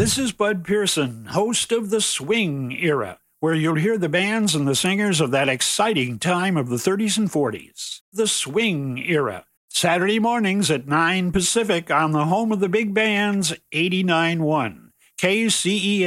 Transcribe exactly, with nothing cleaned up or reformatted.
This is Bud Pearson, host of The Swing Era, where you'll hear the bands and the singers of that exciting time of the thirties and forties. The Swing Era, Saturday mornings at nine Pacific on the home of the big bands, eighty-nine point one K C E A.